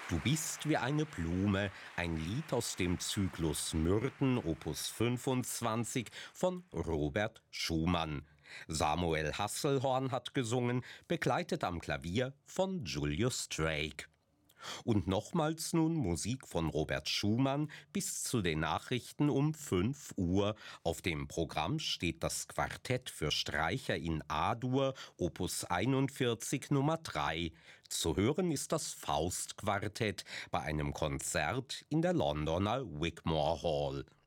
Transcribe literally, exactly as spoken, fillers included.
Du bist wie eine Blume, ein Lied aus dem Zyklus Myrten Opus fünfundzwanzig von Robert Schumann. Samuel Hasselhorn hat gesungen, begleitet am Klavier von Julius Drake. Und nochmals nun Musik von Robert Schumann bis zu den Nachrichten um fünf Uhr. Auf dem Programm steht das Quartett für Streicher in A-Dur, Opus einundvierzig Nummer drei. Zu hören ist das Faust-Quartett bei einem Konzert in der Londoner Wigmore Hall.